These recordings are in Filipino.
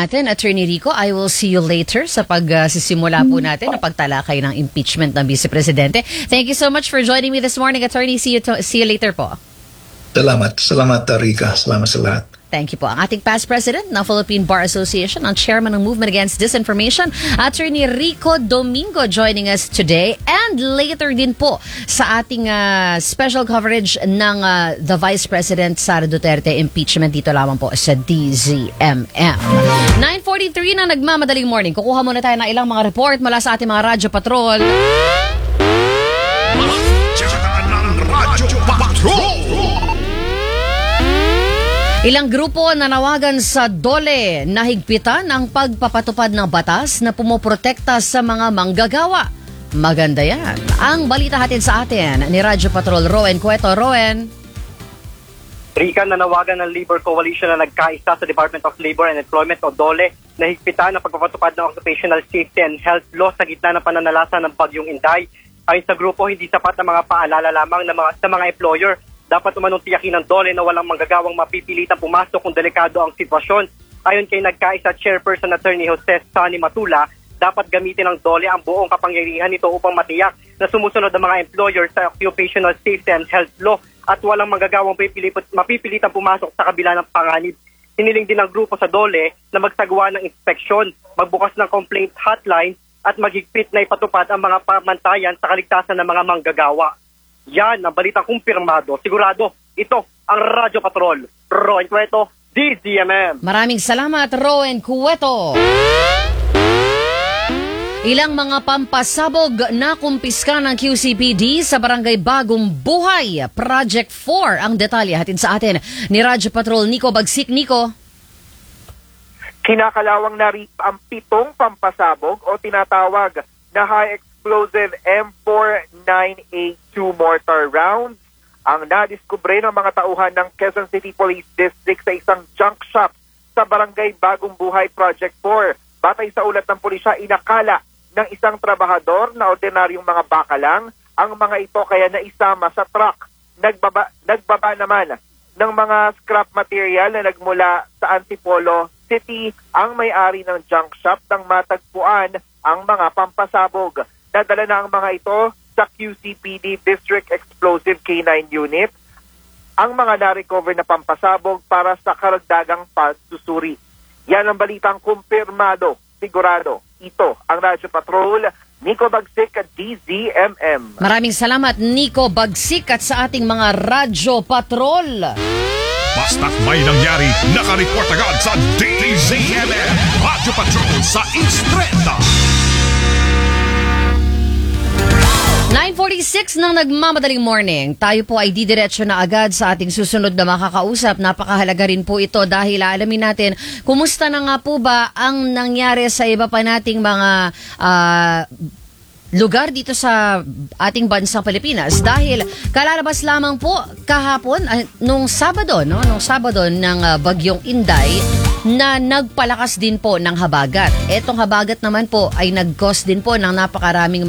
natin, Attorney Rico. I will see you later sa pagsisimula po natin ng pagtalakay ng impeachment ng Vice Presidente. Thank you so much for joining me this morning, Attorney. See you later po. Salamat Rika. Salamat sa lahat. Thank you po. Ang ating past president ng Philippine Bar Association, ang chairman ng Movement Against Disinformation, Attorney Rico Domingo, joining us today. And later din po sa ating special coverage ng the Vice President Sara Duterte impeachment dito lamang po sa DZMM. 9:43 na nagmamadaling morning. Kukuha muna tayo ng ilang mga report mula sa ating mga Radyo Patrol. Radyo Patrol! Ilang grupo nanawagan sa DOLE na higpitan ang pagpapatupad ng batas na pumoprotekta sa mga manggagawa. Maganda yan. Ang balita hatid sa atin ni Radyo Patrol Rowen Cueto. Rowen. Rika, nanawagan ng Labor Coalition na nagkaisa sa Department of Labor and Employment o DOLE na higpitan ang pagpapatupad ng Occupational Safety and Health Law sa gitna ng pananalasa ng Bagyong Inday. Ayon sa grupo, hindi sapat na mga paalala lamang sa mga employer. Dapat umanong tiyakin ng DOLE na walang manggagawang mapipilitang pumasok kung delikado ang sitwasyon. Ayon kay nagkaisa Chairperson Attorney Jose Sani Matula, dapat gamitin ng DOLE ang buong kapangyarihan nito upang matiyak na sumusunod ang mga employer sa Occupational Safety and Health Law at walang manggagawang mapipilitang pumasok sa kabila ng panganib. Hiniling din ng grupo sa DOLE na magsagawa ng inspeksyon, magbukas ng complaint hotline at maghigpit na ipatupad ang mga pamantayan sa kaligtasan ng mga manggagawa. Yan ang balitang kumpirmado. Sigurado, ito ang Radyo Patrol. Rowen Cueto, DZMM. Maraming salamat, Rowen Cueto. Ilang mga pampasabog na kumpiska ng QCPD sa Barangay Bagong Buhay. Project 4 ang detalye hatid sa atin ni Radyo Patrol Nico Bagsik. Nico. Kinakalawang na rin ang 7 pampasabog o tinatawag na high-explosive M49A2 mortar rounds ang nadiskubre ng mga tauhan ng Quezon City Police District sa isang junk shop sa Barangay Bagong Buhay Project 4. Batay sa ulat ng pulisya, inakala ng isang trabahador na ordinaryong mga baka lang ang mga ito kaya naisama sa truck. Nagbaba naman ng mga scrap material na nagmula sa Antipolo City ang may-ari ng junk shop nang matagpuan ang mga pampasabog. Nadala na ang mga ito sa QCPD District Explosive K9 Unit ang mga na-recover na pampasabog para sa karagdagang pagsusuri. Yan ang balitang kumpirmado, sigurado. Ito ang Radyo Patrol, Nico Bagsik at DZMM. Maraming salamat, Nico Bagsik, at sa ating mga Radyo Patrol. Basta't may nangyari, naka-report agad sa DZMM. Radyo Patrol sa Instreta. 9:46 ng nagmamadaling morning. Tayo po ay didiretso na agad sa ating susunod na makakausap. Napakahalaga rin po ito dahil alamin natin kumusta na nga po ba ang nangyari sa iba pa nating mga lugar dito sa ating bansang Pilipinas. Dahil kalalabas lamang po kahapon, nung Sabado ng Bagyong Inday, na nagpalakas din po ng habagat. Etong habagat naman po ay nag-cause din po ng napakaraming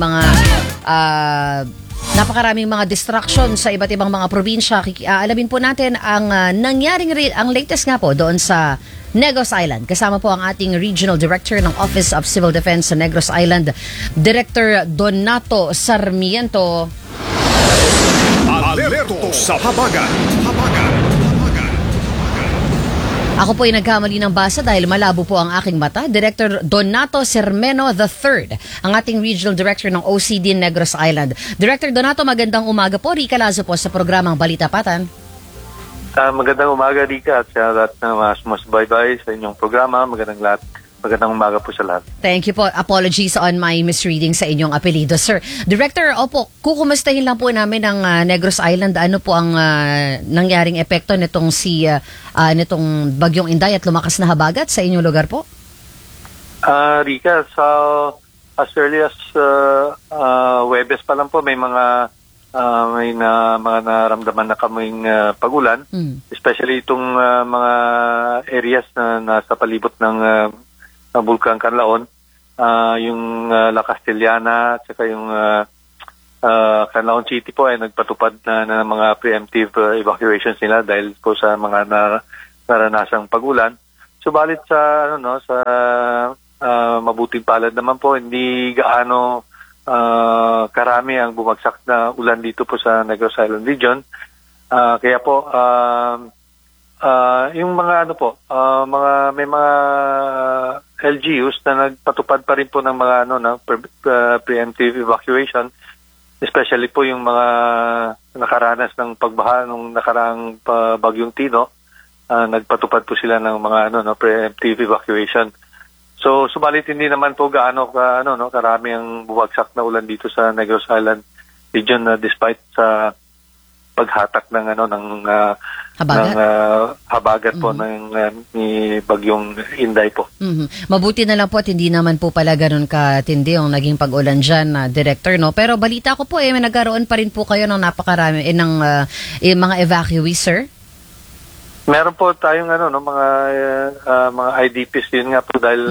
mga distraction sa iba't ibang mga probinsya. Alamin po natin ang ang latest nga po doon sa Negros Island. Kasama po ang ating Regional Director ng Office of Civil Defense sa Negros Island, Director Donato Sarmiento. Alerto sa habagat. Ako po ay nagkamali ng basa dahil malabo po ang aking mata. Director Donato Sermeno III, ang ating Regional Director ng OCD Negros Island. Director Donato, magandang umaga po. Rica Lazo po sa programang Balita Patan. Magandang umaga, Rica, at sa lahat na sumasbaybay sa inyong programa. Magandang umaga po sa lahat. Thank you po. Apologies on my misreading sa inyong apelido, sir. Director, opo, kukumustahin lang po namin ang Negros Island. Ano po ang nangyaring epekto nitong nitong Bagyong Inday at lumakas na habagat sa inyong lugar po? Rica, as early as Huwebes pa lang po, may mga naramdaman na kaming pagulan, especially itong mga areas na nasa palibot ng Bulkang Canlaon, yung La Castellana at saka yung Canlaon City po ay nagpatupad na ng mga preemptive evacuations nila dahil po sa mga naranasang pagulan. subalit sa ano no sa mabuting palad naman po, hindi gaano karami ang bumagsak na ulan dito po sa Negros Island region. Kaya po yung mga ano po, may mga LGUs na nagpatupad pa rin po ng mga ano na preemptive evacuation, especially po yung mga nakaranas ng pagbaha nung nakaraang bagyong Tino. Nagpatupad po sila ng mga ano no preemptive evacuation. So subalit hindi naman po gaano karami ang bumagsak na ulan dito sa Negros Island region despite sa paghatak ng habagat po ni bagyong Inday po. Mabuti na lang po at hindi naman po pala ganun katindi yung naging pag-ulan dyan, Director, no? Pero balita ko po may nagkaroon pa rin po kayo ng napakarami ng mga evacuees, sir? Meron po tayong mga IDPs din nga po dahil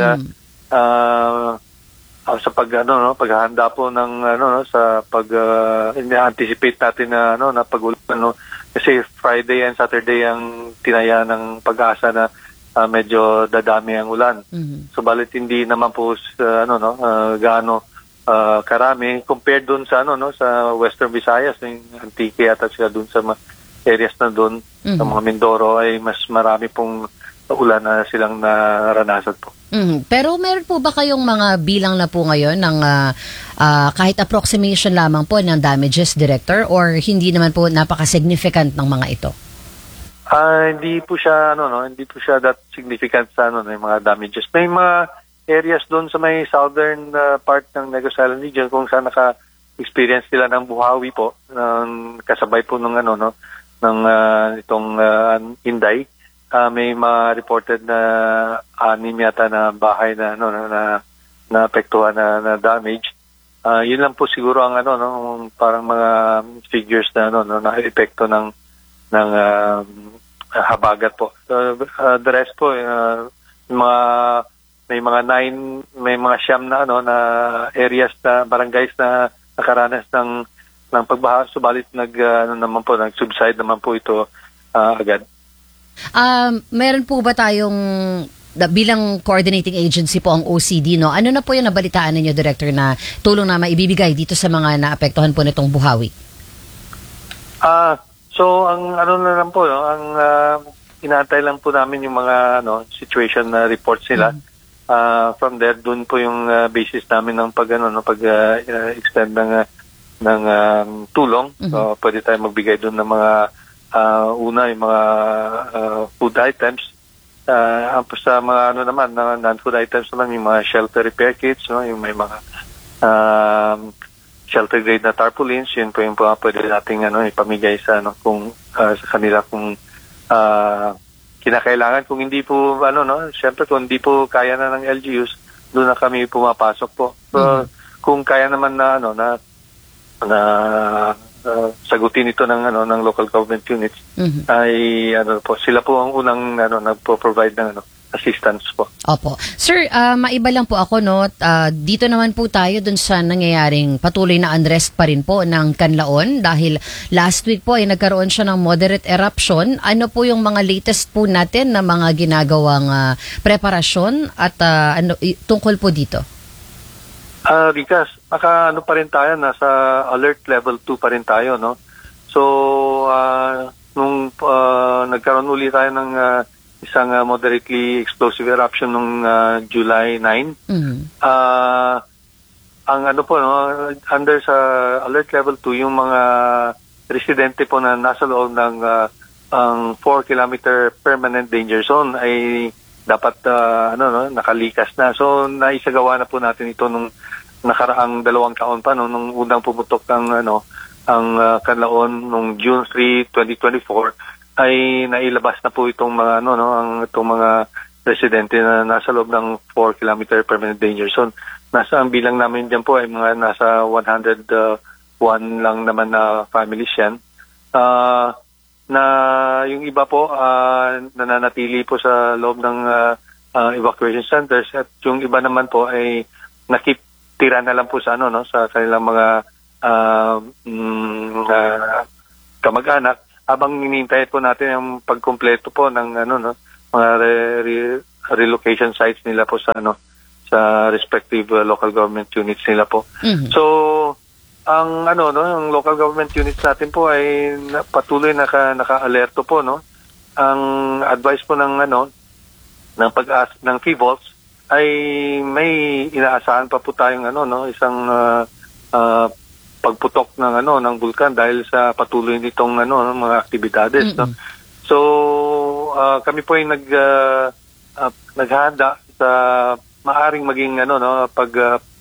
sa paghahanda po ng sa anticipate natin na pag-ulan kasi Friday and Saturday ang tinaya ng Pag-asa na medyo dadami ang ulan. Subalit hindi naman po gaano karami compared doon sa sa Western Visayas, yung Antique at sila doon sa areas na doon sa mga Mindoro ay mas marami pong ulan na silang naranasan po. Pero meron po ba kayong mga bilang na po ngayon ng kahit approximation lamang po ng damages, Director, or hindi naman po napaka-significant ng mga ito? Hindi po siya hindi po siya that significant sa yung mga damages. May mga areas doon sa may southern part ng Negros Island region kung saan naka-experience sila ng buhawi po, kasabay po ng itong Inday. May reported na 6 yata na bahay na apektuhan na damage. Yun lang po siguro ang parang mga figures na na epekto ng habagat po. The rest po may mga 9 na areas na barangays na nakaranas ng pagbaha, subalit nag-subside naman po ito agad. Meron po ba tayong bilang coordinating agency po ang OCD, no? Ano na po yung nabalitaan ninyo, Director, na tulong na maibibigay dito sa mga naapektuhan po nitong buhawi? So ang na lang po, ang inaantay lang po namin yung mga situation na reports nila. From there, dun po yung basis namin ng extend ng tulong. So pwede tayo magbigay dun ng mga una yung mga food items. Sa mga naman non-food items naman, yung mga shelter repair kits, yung may mga shelter grade na tarpaulins, yun po yung pwede nating ipamigay sa kung sa kanila kung kinakailangan. Kung hindi po syempre kung hindi po kaya na ng LGUs, doon na kami pumapasok po. So, kung kaya naman na sagutin ito ng local government units, ay sila po ang unang nagpo-provide ng assistance po. Opo. Sir, maiba lang po ako, dito naman po tayo dun sa nangyayaring patuloy na unrest pa rin po ng Canlaon dahil last week po ay nagkaroon siya ng moderate eruption. Ano po yung mga latest po natin na mga ginagawang preparasyon at tungkol po dito? Rikas, pa rin tayo, nasa alert level 2 pa rin tayo, no? So, nung nagkaroon ulit tayo ng isang moderately explosive eruption nung July 9, ang under sa alert level 2, yung mga residente po na nasa loob ng ang 4-kilometer permanent danger zone ay dapat nakalikas na. So naisagawa na po natin ito nung nakaraang 2 taon pa nung unang pumutok ang Canlaon nung June 3, 2024 ay nailabas na po itong mga itong mga residente na nasa loob ng 4-kilometer permanent danger zone. Ang bilang namin diyan po ay mga nasa 101 lang naman na families yan. Na yung iba po nananatili po sa loob ng evacuation centers at yung iba naman po ay nakitira na lang po sa sa kanilang mga kamag-anak habang hinihintay po natin yung pagkumpleto po ng mga relocation sites nila po sa sa respective local government units nila po. So ang yung local government units natin po ay patuloy naka-alerto po, no. Ang advice po ng ng FIVOLS ay may inaasahan pa po tayong isang pagputok ng bulkan dahil sa patuloy nitong mga aktibidades, no. So kami po ay naghahanda sa maaring maging